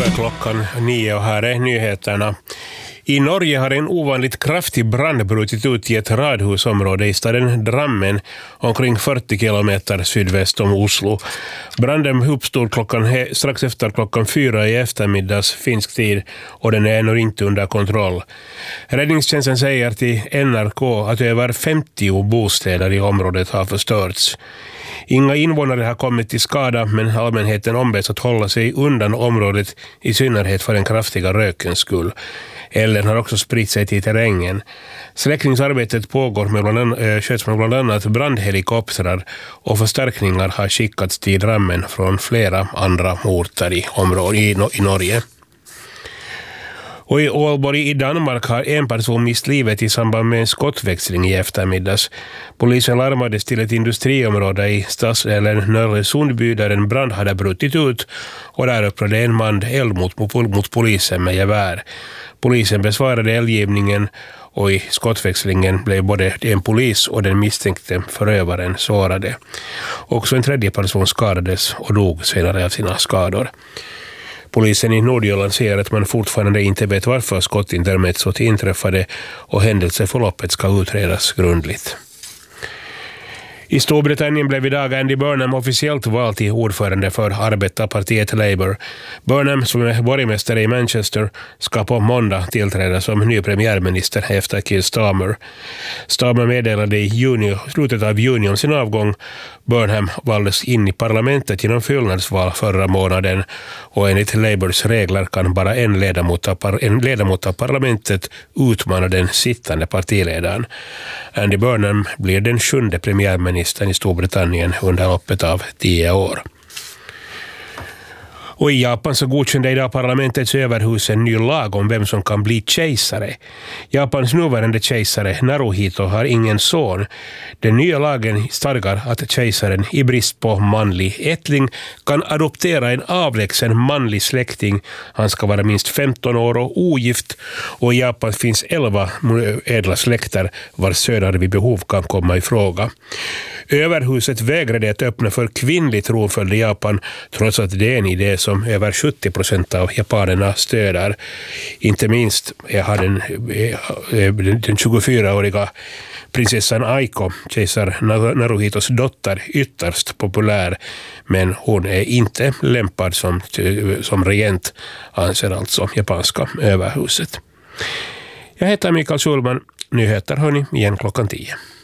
klockan 9 och här är nyheterna. I Norge har en ovanligt kraftig brand brutit ut i ett radhusområde i staden Drammen, omkring 40 kilometer sydväst om Oslo. Branden uppstod strax efter klockan 4 i eftermiddags finsk tid och den är ännu inte under kontroll. Räddningstjänsten säger till NRK att över 50 bostäder i området har förstörts. Inga invånare har kommit till skada, men allmänheten ombeds att hålla sig undan området, i synnerhet för den kraftiga rökens skull. Elden har också spritt sig till terrängen. Släckningsarbetet pågår sköts med bland annat brandhelikoptrar och förstärkningar har skickats till Drammen från flera andra orter i Norge. Och i Ålborg i Danmark har en person mist livet i samband med en skottväxling i eftermiddags. Polisen larmades till ett industriområde i stadsdelen Nörresundby där en brand hade brutit ut och där öppnade en man eld mot polisen med gevär. Polisen besvarade eldgivningen och i skottväxlingen blev både en polis och den misstänkte förövaren sårade. Också en tredje person skadades och dog senare av sina skador. Polisen i Nordjylland säger att man fortfarande inte vet varför skottintermezzot inträffade och händelseförloppet ska utredas grundligt. I Storbritannien blev idag Andy Burnham officiellt vald till ordförande för arbetarpartiet Labour. Burnham, som är borgmästare i Manchester, ska på måndag tillträda som ny premiärminister efter Keir Starmer. Starmer meddelade i slutet av juni om sin avgång. Burnham valdes in i parlamentet genom fyllnadsval förra månaden och enligt Labours regler kan bara en ledamot av parlamentet utmana den sittande partiledaren. Andy Burnham blir den 7:e premiärministern i Storbritannien under loppet av 10 år. Och i Japan så godkände idag parlamentets överhus en ny lag om vem som kan bli kejsare. Japans nuvarande kejsare Naruhito har ingen son. Den nya lagen stadgar att kejsaren i brist på manlig ättling kan adoptera en avlägsen manlig släkting. Han ska vara minst 15 år och ogift, och i Japan finns 11 ädla släkter vars söner vid behov kan komma i fråga. Överhuset vägrade att öppna för kvinnlig tronföljd i Japan, trots att det är en idé som över 70% av japanerna stöder. Inte minst har den 24-åriga prinsessan Aiko, kejsar Naruhitos dotter, ytterst populär, men hon är inte lämpad som regent, anser alltså japanska överhuset. Jag heter Mikael Schulman. Nyheter hör ni igen klockan 10.